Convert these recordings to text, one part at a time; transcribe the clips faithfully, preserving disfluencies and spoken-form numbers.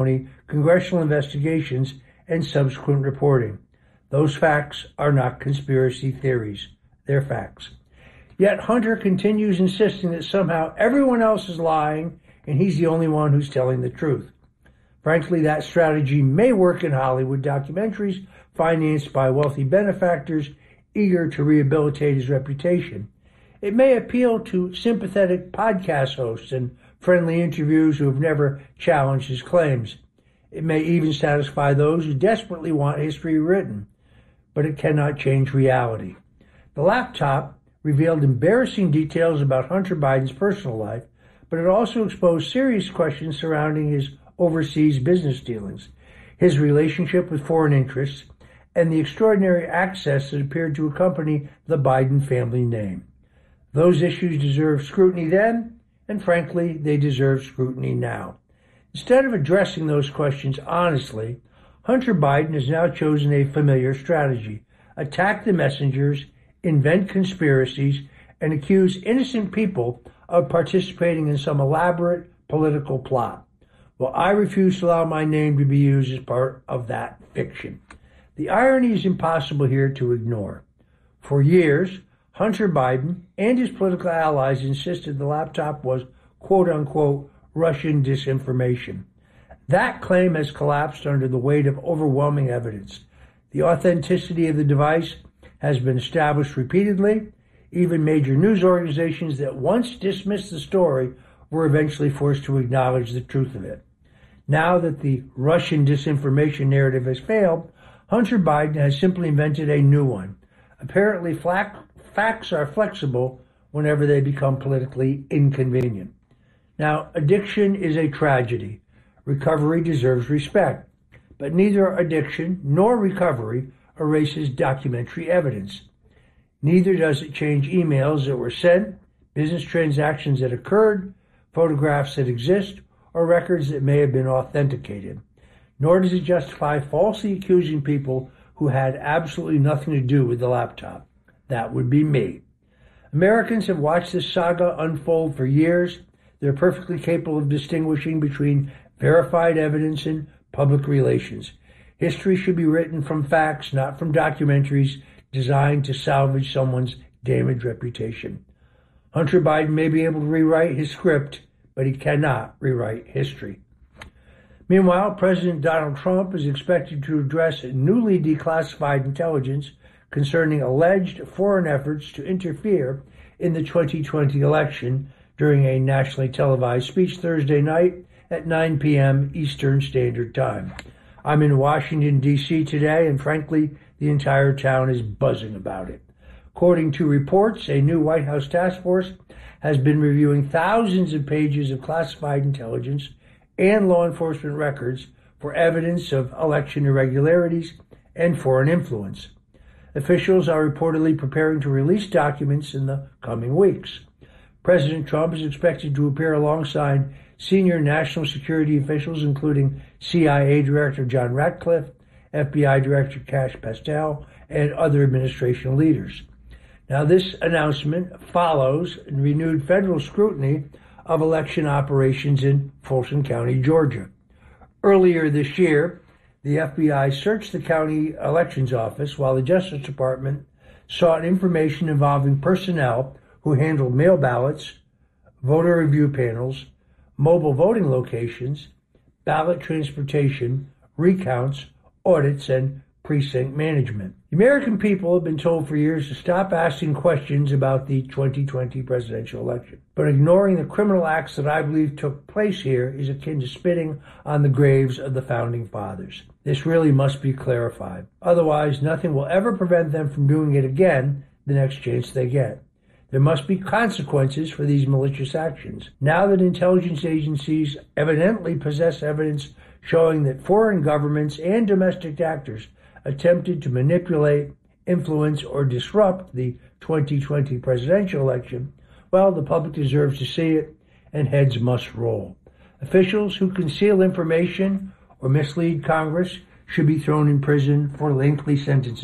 congressional investigations, and subsequent reporting. Those facts are not conspiracy theories. They're facts. Yet Hunter continues insisting that somehow everyone else is lying and he's the only one who's telling the truth. Frankly, that strategy may work in Hollywood documentaries financed by wealthy benefactors eager to rehabilitate his reputation. It may appeal to sympathetic podcast hosts and friendly interviews who have never challenged his claims. It may even satisfy those who desperately want history written, but it cannot change reality. The laptop revealed embarrassing details about Hunter Biden's personal life, but it also exposed serious questions surrounding his overseas business dealings, his relationship with foreign interests, and the extraordinary access that appeared to accompany the Biden family name. Those issues deserved scrutiny then, and frankly, they deserve scrutiny now. Instead of addressing those questions honestly, Hunter Biden has now chosen a familiar strategy: attack the messengers, invent conspiracies, and accuse innocent people of participating in some elaborate political plot. Well, I refuse to allow my name to be used as part of that fiction. The irony is impossible here to ignore. For years, Hunter Biden and his political allies insisted the laptop was quote-unquote Russian disinformation. That claim has collapsed under the weight of overwhelming evidence. The authenticity of the device has been established repeatedly. Even major news organizations that once dismissed the story were eventually forced to acknowledge the truth of it. Now that the Russian disinformation narrative has failed, Hunter Biden has simply invented a new one. Apparently, flac- facts are flexible whenever they become politically inconvenient. Now, addiction is a tragedy. Recovery deserves respect. But neither addiction nor recovery erases documentary evidence. Neither does it change emails that were sent, business transactions that occurred, photographs that exist, or records that may have been authenticated. Nor does it justify falsely accusing people who had absolutely nothing to do with the laptop. That would be me. Americans have watched this saga unfold for years. They're perfectly capable of distinguishing between verified evidence and public relations. History should be written from facts, not from documentaries designed to salvage someone's damaged reputation. Hunter Biden may be able to rewrite his script, but he cannot rewrite history. Meanwhile, President Donald Trump is expected to address newly declassified intelligence concerning alleged foreign efforts to interfere in the twenty twenty election during a nationally televised speech Thursday night at nine p.m. Eastern Standard Time. I'm in Washington, D C today, and frankly, the entire town is buzzing about it. According to reports, a new White House task force has been reviewing thousands of pages of classified intelligence and law enforcement records for evidence of election irregularities and foreign influence. Officials are reportedly preparing to release documents in the coming weeks. President Trump is expected to appear alongside senior national security officials, including C I A Director John Ratcliffe, F B I Director Cash Patel, and other administration leaders. Now, this announcement follows renewed federal scrutiny of election operations in Fulton County, Georgia. Earlier this year, the F B I searched the county elections office while the Justice Department sought information involving personnel who handled mail ballots, voter review panels, mobile voting locations, ballot transportation, recounts, audits, and precinct management. The American people have been told for years to stop asking questions about the twenty twenty presidential election. But ignoring the criminal acts that I believe took place here is akin to spitting on the graves of the founding fathers. This really must be clarified. Otherwise, nothing will ever prevent them from doing it again the next chance they get. There must be consequences for these malicious actions. Now that intelligence agencies evidently possess evidence showing that foreign governments and domestic actors attempted to manipulate, influence, or disrupt the twenty twenty presidential election, well, the public deserves to see it, and heads must roll. Officials who conceal information or mislead Congress should be thrown in prison for lengthy sentences,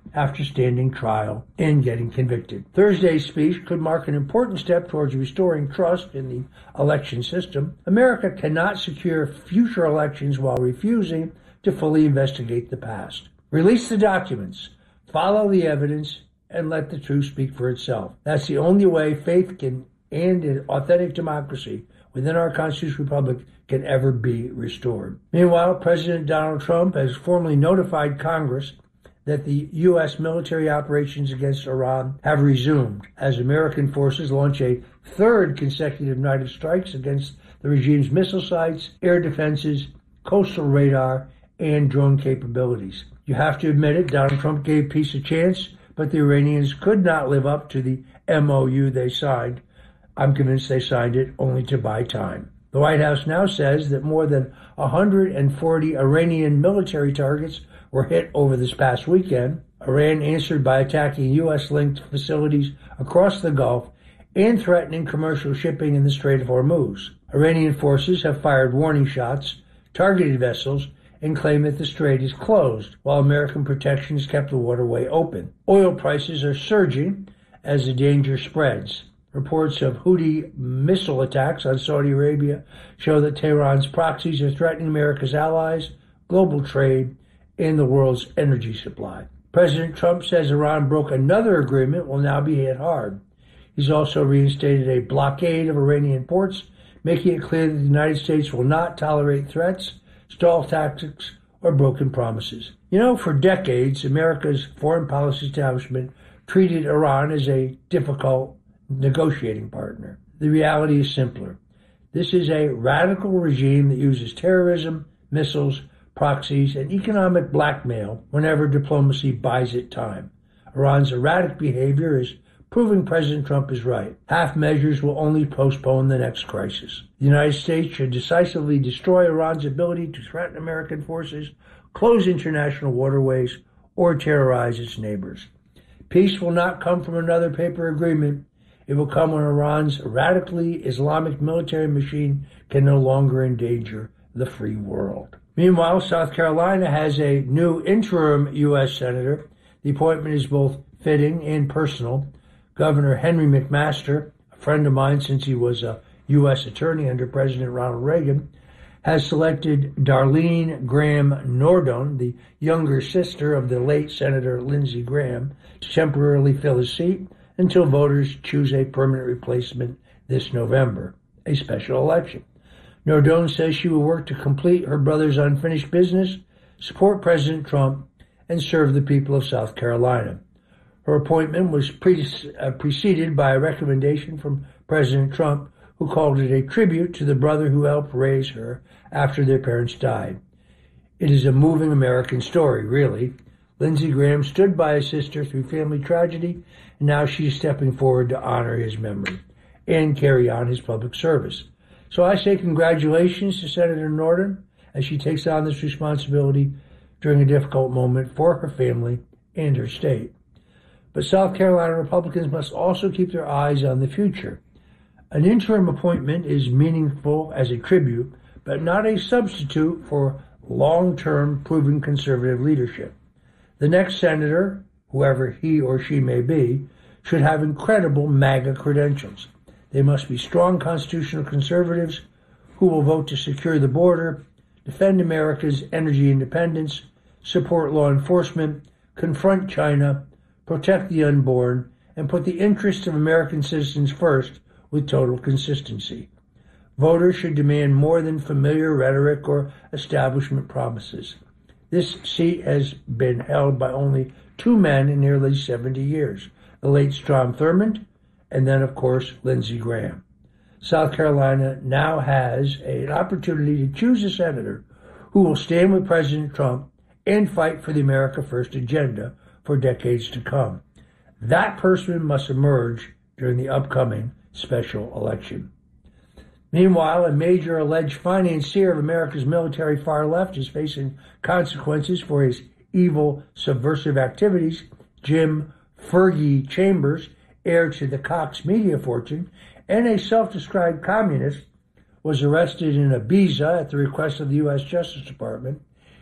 after standing trial and getting convicted. Thursday's speech could mark an important step towards restoring trust in the election system. America cannot secure future elections while refusing to fully investigate the past. Release the documents, follow the evidence, and let the truth speak for itself. That's the only way faith can and an authentic democracy within our constitutional republic can ever be restored. Meanwhile, President Donald Trump has formally notified Congress that the U S military operations against Iran have resumed as American forces launch a third consecutive night of strikes against the regime's missile sites, air defenses, coastal radar, and drone capabilities. You have to admit it, Donald Trump gave peace a chance, but the Iranians could not live up to the M O U they signed. I'm convinced they signed it only to buy time. The White House now says that more than one hundred forty Iranian military targets were hit over this past weekend. Iran answered by attacking U S-linked facilities across the Gulf and threatening commercial shipping in the Strait of Hormuz. Iranian forces have fired warning shots, targeted vessels, and claim that the strait is closed, while American protection has kept the waterway open. Oil prices are surging as the danger spreads. Reports of Houthi missile attacks on Saudi Arabia show that Tehran's proxies are threatening America's allies, global trade, and the world's energy supply. President Trump says Iran broke another agreement will now be hit hard. He's also reinstated a blockade of Iranian ports, making it clear that the United States will not tolerate threats, stall tactics, or broken promises. You know, for decades, America's foreign policy establishment treated Iran as a difficult negotiating partner. The reality is simpler. This is a radical regime that uses terrorism, missiles, proxies, and economic blackmail whenever diplomacy buys it time. Iran's erratic behavior is proving President Trump is right. Half measures will only postpone the next crisis. The United States should decisively destroy Iran's ability to threaten American forces, close international waterways, or terrorize its neighbors. Peace will not come from another paper agreement. It will come when Iran's radically Islamic military machine can no longer endanger the free world. Meanwhile, South Carolina has a new interim U S senator. The appointment is both fitting and personal. Governor Henry McMaster, a friend of mine since he was a U S attorney under President Ronald Reagan, has selected Darlene Graham Nordon, the younger sister of the late Senator Lindsey Graham, to temporarily fill his seat until voters choose a permanent replacement this November, a special election. Nordon says she will work to complete her brother's unfinished business, support President Trump, and serve the people of South Carolina. Her appointment was pre- uh, preceded by a recommendation from President Trump, who called it a tribute to the brother who helped raise her after their parents died. It is a moving American story, really. Lindsey Graham stood by his sister through family tragedy, and now she's stepping forward to honor his memory and carry on his public service. So I say congratulations to Senator Nordon as she takes on this responsibility during a difficult moment for her family and her state. But South Carolina Republicans must also keep their eyes on the future. An interim appointment is meaningful as a tribute, but not a substitute for long-term proven conservative leadership. The next senator, whoever he or she may be, should have incredible MAGA credentials. They must be strong constitutional conservatives who will vote to secure the border, defend America's energy independence, support law enforcement, confront China, protect the unborn, and put the interests of American citizens first with total consistency. Voters should demand more than familiar rhetoric or establishment promises. This seat has been held by only two men in nearly seventy years, the late Strom Thurmond, and then, of course, Lindsey Graham. South Carolina now has an opportunity to choose a senator who will stand with President Trump and fight for the America First agenda for decades to come. That person must emerge during the upcoming special election. Meanwhile, a major alleged financier of America's military far left is facing consequences for his evil, subversive activities. Jim Fergie Chambers, heir to the Cox media fortune, and a self-described communist, was arrested in Ibiza at the request of the U S Justice Department.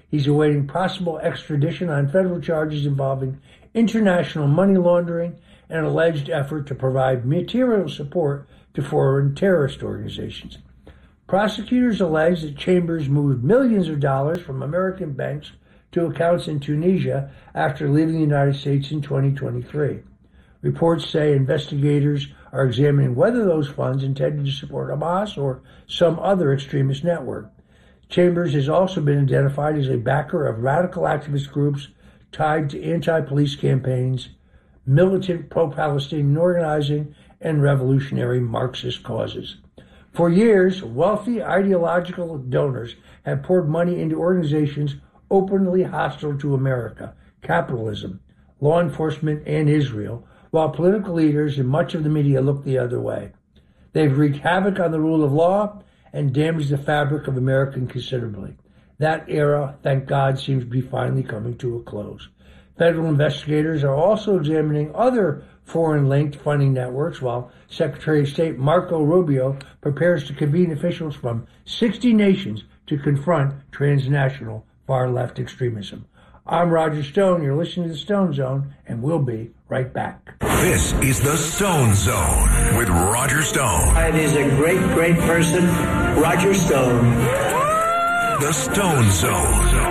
He's awaiting possible extradition on federal charges involving international money laundering and an alleged effort to provide material support to foreign terrorist organizations. Prosecutors allege that Chambers moved millions of dollars from American banks to accounts in Tunisia after leaving the United States in twenty twenty-three. Reports say investigators are examining whether those funds intended to support Hamas or some other extremist network. Chambers has also been identified as a backer of radical activist groups tied to anti-police campaigns, militant pro-Palestinian organizing, and revolutionary Marxist causes. For years, wealthy ideological donors have poured money into organizations openly hostile to America, capitalism, law enforcement, and Israel, while political leaders and much of the media look the other way. They've wreaked havoc on the rule of law and damaged the fabric of America considerably. That era, thank God, seems to be finally coming to a close. Federal investigators are also examining other foreign-linked funding networks, while Secretary of State Marco Rubio prepares to convene officials from sixty nations to confront transnational far-left extremism. I'm Roger Stone. You're listening to The Stone Zone, and we'll be right back. This is The Stone Zone with Roger Stone. It is a great, great person, Roger Stone. The Stone Zone.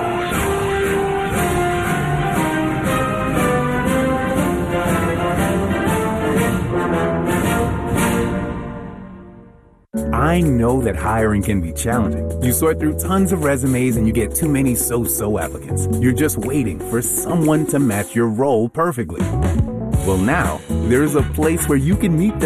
I know that hiring can be challenging. You sort through tons of resumes and you get too many so-so applicants. You're just waiting for someone to match your role perfectly. Well, now, there's a place where you can meet them